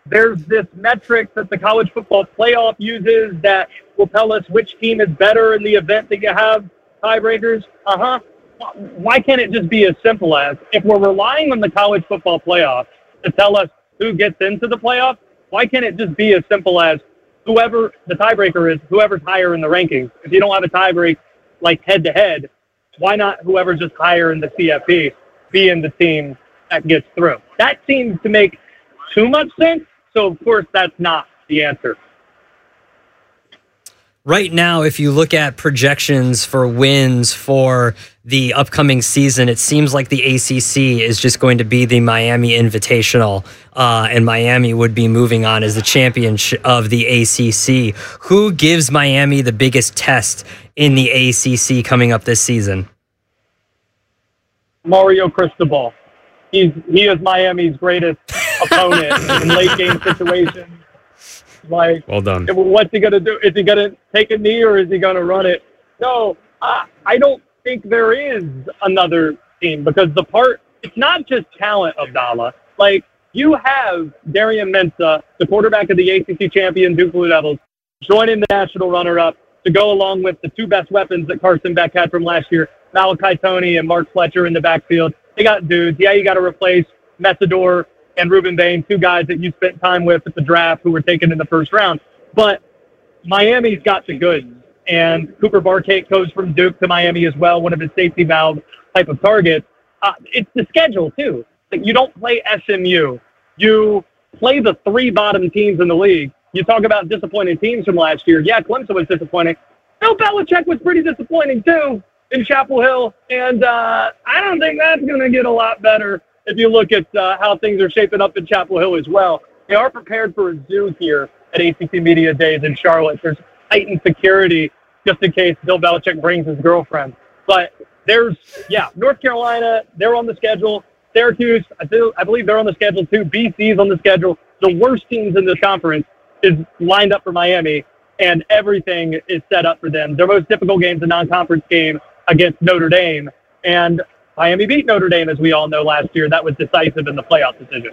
there's this metric that the college football playoff uses that will tell us which team is better in the event that you have tiebreakers. Why can't it just be as simple as, if we're relying on the college football playoff to tell us who gets into the playoff, why can't it just be as simple as whoever the tiebreaker is, whoever's higher in the rankings? If you don't have a tiebreak like head-to-head, why not whoever's just higher in the CFP being the team that gets through? That seems to make too much sense, so of course that's not the answer. Right now, if you look at projections for wins for the upcoming season, it seems like the ACC is just going to be the Miami Invitational, and Miami would be moving on as the champion of the ACC. Who gives Miami the biggest test in the ACC coming up this season? Mario Cristobal. He is Miami's greatest opponent in late game situations. Like, well done. What's he going to do? Is he going to take a knee or is he going to run it? No, I don't think there is another team, because it's not just talent, Abdallah. Like, you have Darian Mensah, the quarterback of the ACC champion Duke Blue Devils, joining the national runner-up to go along with the two best weapons that Carson Beck had from last year, Malachi Toney and Mark Fletcher in the backfield. They got dudes. Yeah, you got to replace Messidor and Ruben Bain, two guys that you spent time with at the draft who were taken in the first round. But Miami's got the goods. And Cooper Barkate goes from Duke to Miami as well, one of his safety valve type of targets. It's the schedule, too. Like, you don't play SMU. You play the three bottom teams in the league. You talk about disappointing teams from last year. Yeah, Clemson was disappointing. Bill Belichick was pretty disappointing, too, in Chapel Hill. And I don't think that's going to get a lot better if you look at how things are shaping up in Chapel Hill as well. They are prepared for a zoo here at ACC Media Days in Charlotte. There's heightened security just in case Bill Belichick brings his girlfriend. But North Carolina, they're on the schedule. Syracuse, I believe they're on the schedule too. BC's on the schedule. The worst teams in the conference is lined up for Miami, and everything is set up for them. Their most difficult game is a non-conference game against Notre Dame, and Miami beat Notre Dame, as we all know, last year. That was decisive in the playoff decision.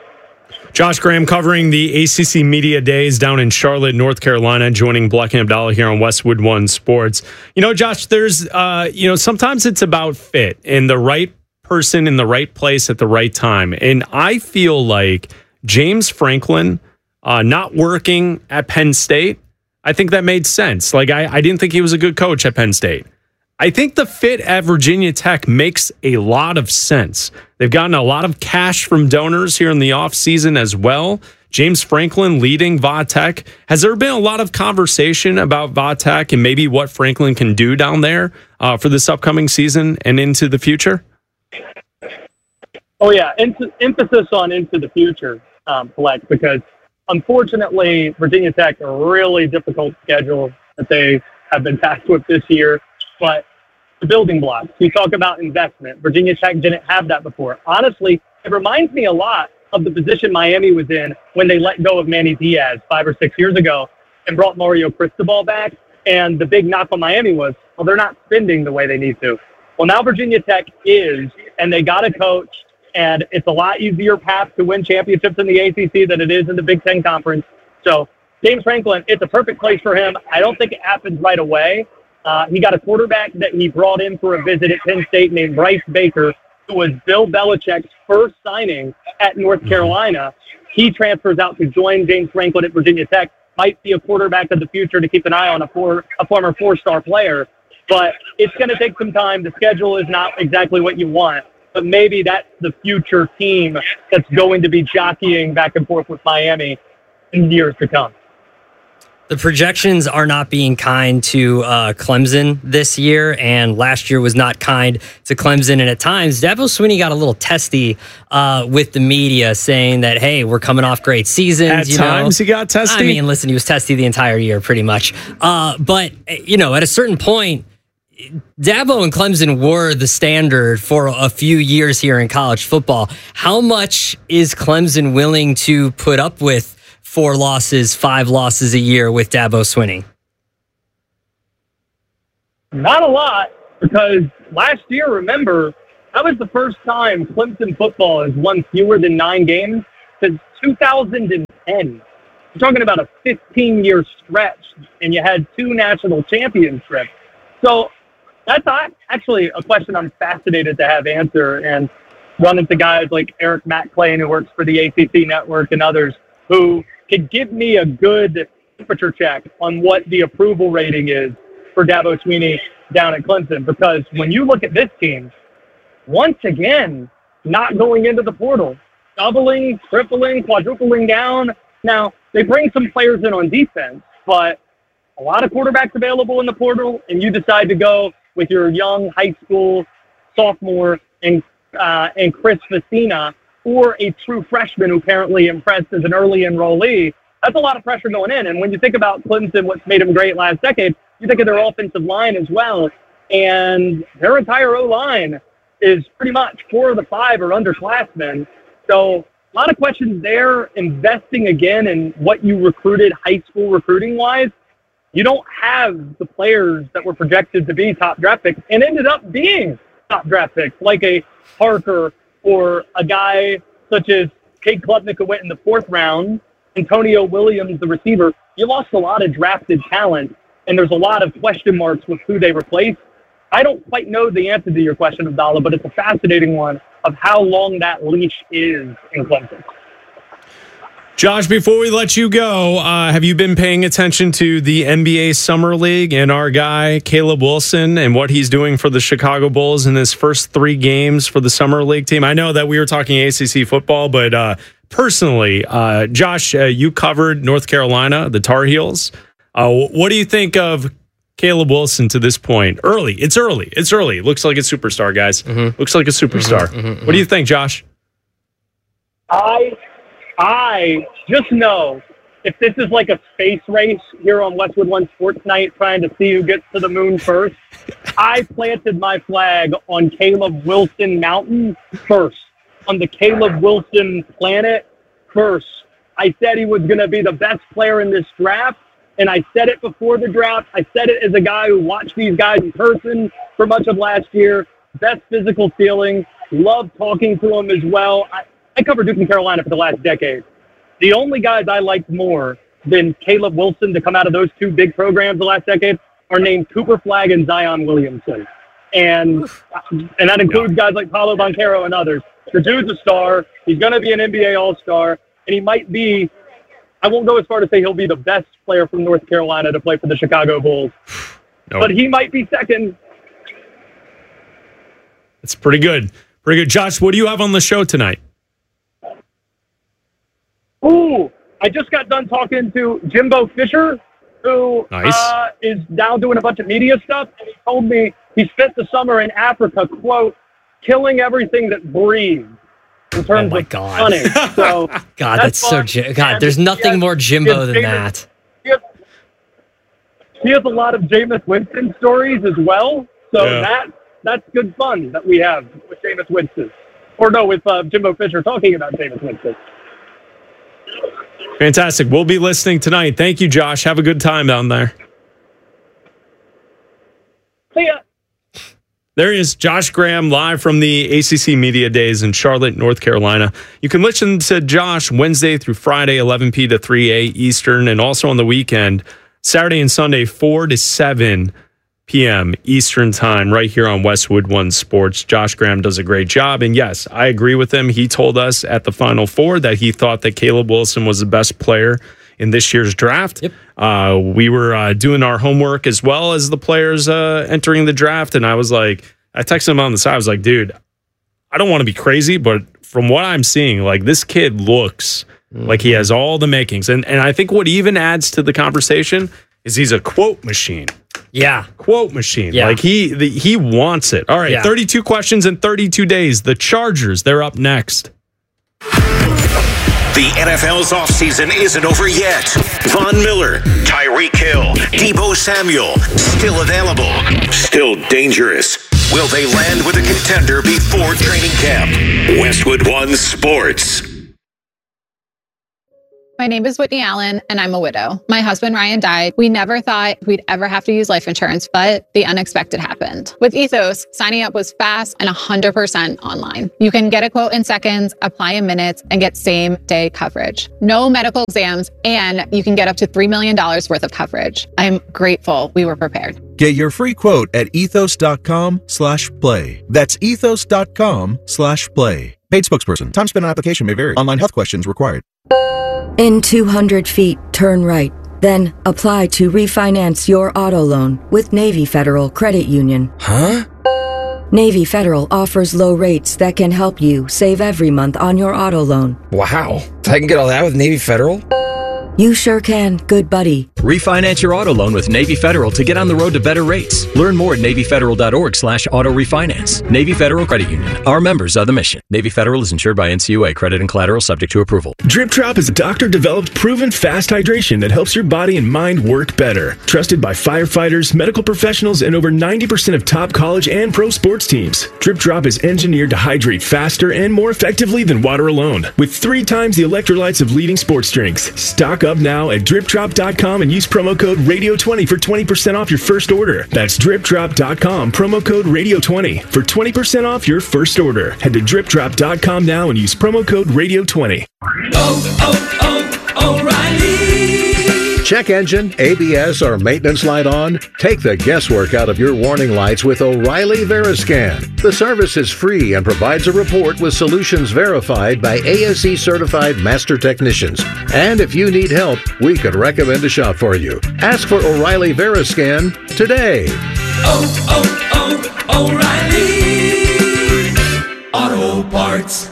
Josh Graham covering the ACC Media Days down in Charlotte, North Carolina, joining Black and Abdallah here on Westwood One Sports. You know, Josh, there's, sometimes it's about fit and the right person in the right place at the right time. And I feel like James Franklin not working at Penn State, I think that made sense. Like, I didn't think he was a good coach at Penn State. I think the fit at Virginia Tech makes a lot of sense. They've gotten a lot of cash from donors here in the offseason as well. James Franklin leading Va Tech. Has there been a lot of conversation about Va Tech and maybe what Franklin can do down there for this upcoming season and into the future? Oh, yeah. Emphasis on into the future, Flex, because unfortunately, Virginia Tech, a really difficult schedule that they have been tasked with this year. But the building blocks, you talk about investment. Virginia Tech didn't have that before. Honestly, it reminds me a lot of the position Miami was in when they let go of Manny Diaz 5 or 6 years ago and brought Mario Cristobal back. And the big knock on Miami was, well, they're not spending the way they need to. Well, now Virginia Tech is, and they got a coach, and it's a lot easier path to win championships in the ACC than it is in the Big Ten Conference. So James Franklin, it's a perfect place for him. I don't think it happens right away. He got a quarterback that he brought in for a visit at Penn State named Bryce Baker, who was Bill Belichick's first signing at North Carolina. He transfers out to join James Franklin at Virginia Tech. Might be a quarterback of the future to keep an eye on, a former four-star player. But it's going to take some time. The schedule is not exactly what you want. But maybe that's the future team that's going to be jockeying back and forth with Miami in years to come. The projections are not being kind to Clemson this year, and last year was not kind to Clemson. And at times, Dabo Swinney got a little testy with the media, saying that, hey, we're coming off great seasons. At times, he got testy? I mean, listen, he was testy the entire year, pretty much. But, at a certain point, Dabo and Clemson were the standard for a few years here in college football. How much is Clemson willing to put up with 4 losses, 5 losses a year with Dabo Swinney? Not a lot, because last year, remember, that was the first time Clemson football has won fewer than 9 games since 2006. 10. You're talking about a 15-year stretch, and you had 2 national championships. So that's actually a question I'm fascinated to have answer, and run into guys like Eric McClain, who works for the ACC Network, and others who could give me a good temperature check on what the approval rating is for Dabo Swinney down at Clemson. Because when you look at this team, once again, not going into the portal, doubling, tripling, quadrupling down. Now, they bring some players in on defense, but a lot of quarterbacks available in the portal, and you decide to go with your young high school sophomore and Chris Vecina, or a true freshman who apparently impressed as an early enrollee. That's a lot of pressure going in. And when you think about Clemson, what's made them great last decade, you think of their offensive line as well. And their entire O-line is pretty much 4 of the 5 are underclassmen. So a lot of questions there. Investing again in what you recruited high school recruiting-wise, you don't have the players that were projected to be top draft picks and ended up being top draft picks, like a Parker or a guy such as Cade Klubnik, who went in the 4th round, Antonio Williams, the receiver. You lost a lot of drafted talent, and there's a lot of question marks with who they replaced. I don't quite know the answer to your question, Abdallah, but it's a fascinating one of how long that leash is in Clemson. Josh, before we let you go, have you been paying attention to the NBA Summer League and our guy, Caleb Wilson, and what he's doing for the Chicago Bulls in his first 3 games for the Summer League team? I know that we were talking ACC football, but personally, Josh, you covered North Carolina, the Tar Heels. What do you think of Caleb Wilson to this point? It's early. Looks like a superstar, guys. Mm-hmm. Looks like a superstar. Mm-hmm. What do you think, Josh? I just know if this is like a space race here on Westwood One Sports Night, trying to see who gets to the moon first, I planted my flag on Caleb Wilson Mountain first, on the Caleb Wilson planet first. I said he was going to be the best player in this draft, and I said it before the draft. I said it as a guy who watched these guys in person for much of last year. Best physical ceiling. Loved talking to him as well. I covered Duke and Carolina for the last decade. The only guys I liked more than Caleb Wilson to come out of those 2 big programs the last decade are named Cooper Flagg and Zion Williamson. And that includes guys like Paolo Banchero and others. The dude's a star. He's going to be an NBA All-Star. And he might be, I won't go as far to say he'll be the best player from North Carolina to play for the Chicago Bulls. Nope. But he might be second. It's pretty good. Pretty good. Josh, what do you have on the show tonight? Ooh, I just got done talking to Jimbo Fisher, who is now doing a bunch of media stuff, and he told me he spent the summer in Africa, quote, killing everything that breathes in terms of hunting. So God, that's so God. There's nothing more Jimbo than that. He has a lot of Jameis Winston stories as well, so that's good fun that we have with Jameis Winston, or no, with Jimbo Fisher talking about Jameis Winston. Fantastic. We'll be listening tonight. Thank you, Josh. Have a good time down there. See ya. There he is, Josh Graham, live from the ACC Media Days in Charlotte, North Carolina. You can listen to Josh Wednesday through Friday, 11 p. to 3 a. Eastern, and also on the weekend, Saturday and Sunday, 4 to 7 p.m. Eastern time, right here on Westwood One Sports. Josh Graham does a great job. And yes, I agree with him. He told us at the Final Four that he thought that Caleb Wilson was the best player in this year's draft. Yep. We were doing our homework as well as the players entering the draft. And I texted him on the side. I was like, dude, I don't want to be crazy, but from what I'm seeing, like, this kid looks like he has all the makings. And I think what even adds to the conversation is he's a quote machine. Yeah. Quote machine. Yeah. Like he wants it. All right, 32 questions in 32 days. The Chargers, they're up next. The NFL's offseason isn't over yet. Von Miller, Tyreek Hill, Deebo Samuel, still available, still dangerous. Will they land with a contender before training camp? Westwood One Sports. My My name is Whitney Allen, and I'm a widow. My husband, Ryan, died. We never thought we'd ever have to use life insurance, but the unexpected happened. With Ethos, signing up was fast and 100% online. You can get a quote in seconds, apply in minutes, and get same-day coverage. No medical exams, and you can get up to $3 million worth of coverage. I'm grateful we were prepared. Get your free quote at ethos.com/play. That's ethos.com/play. Paid spokesperson. Time spent on application may vary. Online health questions required. In 200 feet, turn right. Then apply to refinance your auto loan with Navy Federal Credit Union. Huh? Navy Federal offers low rates that can help you save every month on your auto loan. Wow. I can get all that with Navy Federal? You sure can, good buddy. Refinance your auto loan with Navy Federal to get on the road to better rates. Learn more at NavyFederal.org/auto refinance. Navy Federal Credit Union. Our members are the mission. Navy Federal is insured by NCUA. Credit and collateral subject to approval. Drip Drop is a doctor-developed, proven fast hydration that helps your body and mind work better. Trusted by firefighters, medical professionals, and over 90% of top college and pro sports teams. Drip Drop is engineered to hydrate faster and more effectively than water alone. With 3 times the electrolytes of leading sports drinks. Stock up now at dripdrop.com and use promo code radio20 for 20% off your first order. That's dripdrop.com, promo code radio20 for 20% off your first order. Head to dripdrop.com now and use promo code radio20. O'Reilly. Check engine, ABS, or maintenance light on? Take the guesswork out of your warning lights with O'Reilly Veriscan. The service is free and provides a report with solutions verified by ASE certified master technicians. And if you need help, we could recommend a shop for you. Ask for O'Reilly Veriscan today. O'Reilly Auto Parts.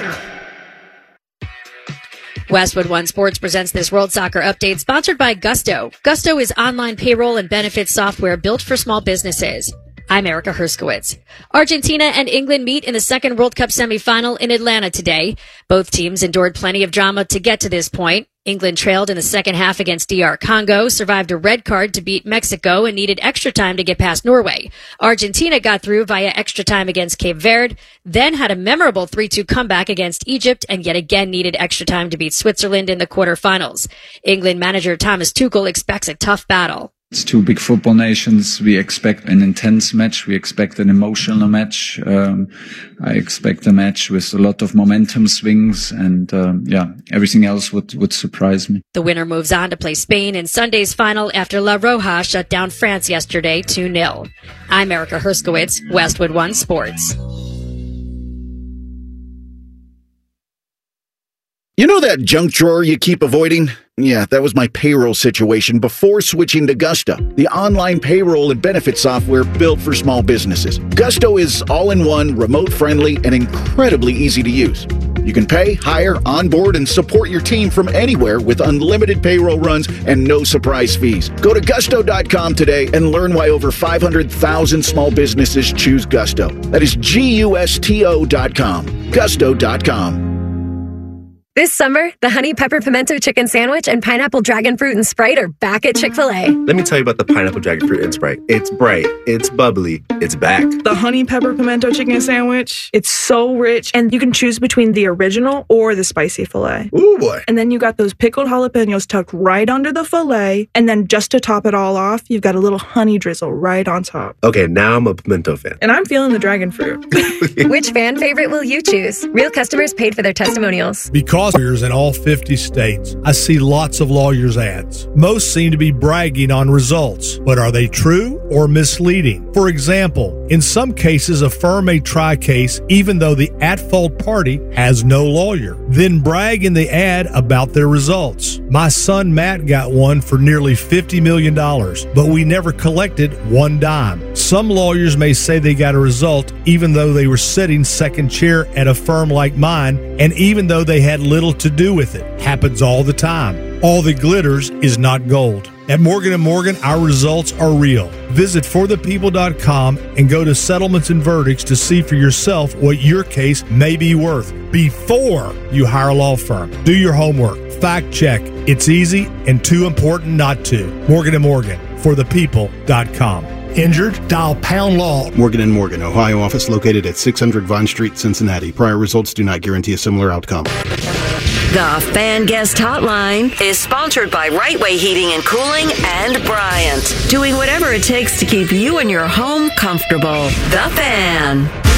Westwood One Sports presents this World Soccer Update sponsored by Gusto. Gusto is online payroll and benefits software built for small businesses. I'm Erica Herskowitz. Argentina and England meet in the second World Cup semifinal in Atlanta today. Both teams endured plenty of drama to get to this point. England trailed in the second half against DR Congo, survived a red card to beat Mexico, and needed extra time to get past Norway. Argentina got through via extra time against Cape Verde, then had a memorable 3-2 comeback against Egypt, and yet again needed extra time to beat Switzerland in the quarterfinals. England manager Thomas Tuchel expects a tough battle. It's 2 big football nations. We expect an intense match. We expect an emotional match. I expect a match with a lot of momentum swings, and everything else would surprise me. The winner moves on to play Spain in Sunday's final after La Roja shut down France yesterday 2-0. I'm Erica Herskowitz, Westwood One Sports. You know that junk drawer you keep avoiding? Yeah, that was my payroll situation before switching to Gusto, the online payroll and benefit software built for small businesses. Gusto is all-in-one, remote-friendly, and incredibly easy to use. You can pay, hire, onboard, and support your team from anywhere with unlimited payroll runs and no surprise fees. Go to gusto.com today and learn why over 500,000 small businesses choose Gusto. That is GUSTO.com. Gusto.com. This summer, the Honey Pepper Pimento Chicken Sandwich and Pineapple Dragon Fruit and Sprite are back at Chick-fil-A. Let me tell you about the Pineapple Dragon Fruit and Sprite. It's bright, it's bubbly, it's back. The Honey Pepper Pimento Chicken Sandwich, it's so rich, and you can choose between the original or the spicy filet. Ooh, boy. And then you got those pickled jalapenos tucked right under the filet, and then just to top it all off, you've got a little honey drizzle right on top. Okay, now I'm a pimento fan. And I'm feeling the dragon fruit. Which fan favorite will you choose? Real customers paid for their testimonials. Because lawyers in all 50 states, I see lots of lawyers' ads. Most seem to be bragging on results, but are they true or misleading? For example, in some cases, a firm may try a case even though the at-fault party has no lawyer, then brag in the ad about their results. My son Matt got one for nearly $50 million, but we never collected one dime. Some lawyers may say they got a result even though they were sitting second chair at a firm like mine, and even though they had little to do with it. Happens all the time. All that glitters is not gold. At Morgan & Morgan, our results are real. Visit forthepeople.com and go to settlements and verdicts to see for yourself what your case may be worth before you hire a law firm. Do your homework. Fact check. It's easy and too important not to. Morgan & Morgan, forthepeople.com. Injured? Dial Pound Law. Morgan & Morgan, Ohio office located at 600 Vine Street, Cincinnati. Prior results do not guarantee a similar outcome. The Fan Guest Hotline is sponsored by Right Way Heating and Cooling and Bryant, doing whatever it takes to keep you and your home comfortable. The Fan.